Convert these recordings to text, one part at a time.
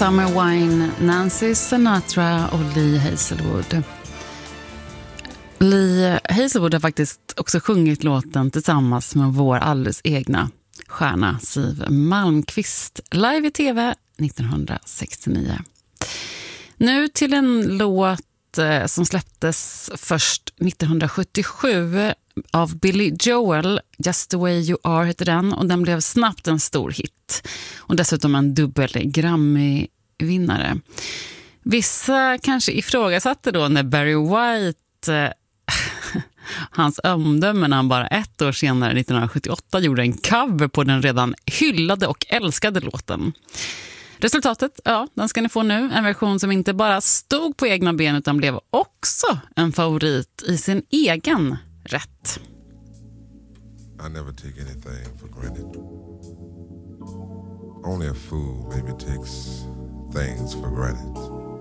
Summer Wine, Nancy Sinatra och Lee Hazelwood. Lee Hazelwood har faktiskt också sjungit låten tillsammans med vår alldeles egna stjärna Siw Malmkvist live i tv 1969. Nu till en låt som släpptes först 1977 av Billy Joel, Just the way you are heter den, och den blev snabbt en stor hit och dessutom en dubbel Grammy-vinnare. Vissa kanske ifrågasatte då när Barry White hans omdöme när han bara ett år senare 1978 gjorde en cover på den redan hyllade och älskade låten. Resultatet, ja, den ska ni få nu. En version som inte bara stod på egna ben utan blev också en favorit i sin egen rätt. I never take anything for granted. Only a fool maybe takes things for granted.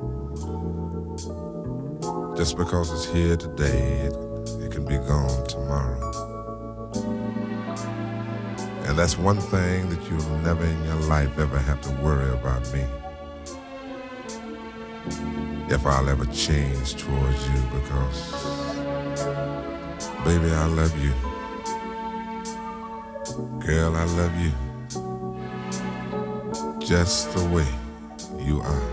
Just because it's here today, it can be gone tomorrow. And that's one thing that you'll never in your life ever have to worry about me. If I'll ever change towards you, because, baby, I love you. Girl, I love you. Just the way you are.